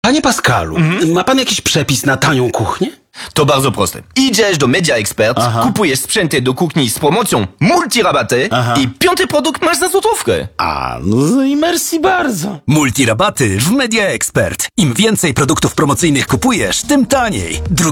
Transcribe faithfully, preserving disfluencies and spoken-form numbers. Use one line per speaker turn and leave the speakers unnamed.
Panie Pascalu, ma pan jakiś przepis na tanią kuchnię?
To bardzo proste. Idziesz do Media Expert,
Aha.
kupujesz sprzęty do kuchni z promocją multirabaty
Aha.
i piąty produkt masz za złotówkę.
A, no i merci bardzo.
Multirabaty w Media Expert. Im więcej produktów promocyjnych kupujesz, tym taniej.